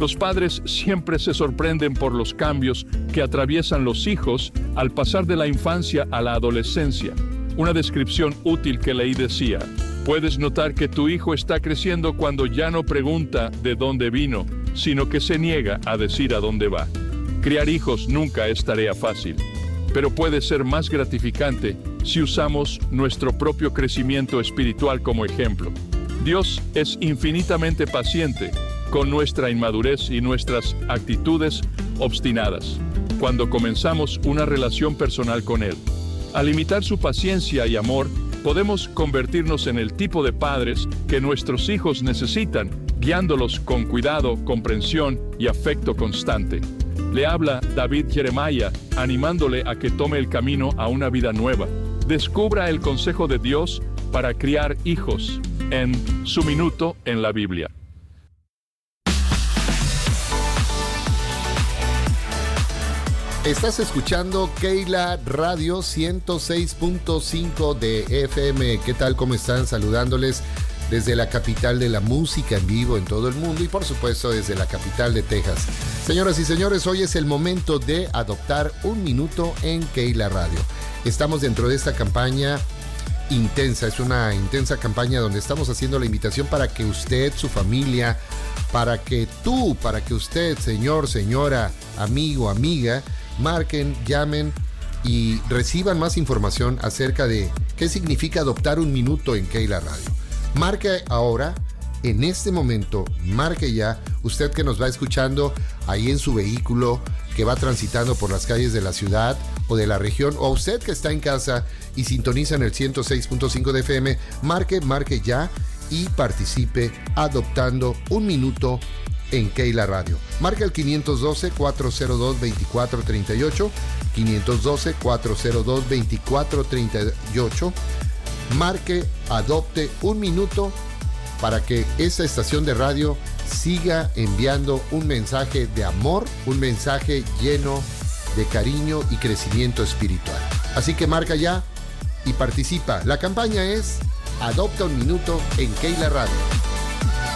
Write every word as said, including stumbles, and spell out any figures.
Los padres siempre se sorprenden por los cambios que atraviesan los hijos al pasar de la infancia a la adolescencia. Una descripción útil que leí decía: puedes notar que tu hijo está creciendo cuando ya no pregunta de dónde vino, sino que se niega a decir a dónde va. Criar hijos nunca es tarea fácil, pero puede ser más gratificante si usamos nuestro propio crecimiento espiritual como ejemplo. Dios es infinitamente paciente con nuestra inmadurez y nuestras actitudes obstinadas cuando comenzamos una relación personal con Él. Al imitar su paciencia y amor, podemos convertirnos en el tipo de padres que nuestros hijos necesitan, guiándolos con cuidado, comprensión y afecto constante. Le habla David Jeremiah, animándole a que tome el camino a una vida nueva. Descubra el consejo de Dios para criar hijos en Su Minuto en la Biblia. Estás escuchando Keila Radio ciento seis punto cinco de F M. ¿Qué tal? ¿Cómo están? Saludándoles desde la capital de la música en vivo en todo el mundo y por supuesto desde la capital de Texas. Señoras y señores, hoy es el momento de adoptar un minuto en Keila Radio. Estamos dentro de esta campaña intensa, es una intensa campaña donde estamos haciendo la invitación para que usted, su familia, para que tú, para que usted, señor, señora, amigo, amiga, marquen, llamen y reciban más información acerca de qué significa adoptar un minuto en Keila Radio. Marque ahora, en este momento, marque ya, usted que nos va escuchando ahí en su vehículo, que va transitando por las calles de la ciudad o de la región, o usted que está en casa y sintoniza en el ciento seis punto cinco de F M, marque, marque ya y participe adoptando un minuto en Keila Radio. Marca el quinientos doce, cuatrocientos dos, veinticuatro treinta y ocho, quinientos doce, cuatrocientos dos, veinticuatro treinta y ocho. Marque, adopte un minuto para que esta estación de radio siga enviando un mensaje de amor, un mensaje lleno de cariño y crecimiento espiritual. Así que marca ya y participa. La campaña es Adopta un minuto en Keila Radio.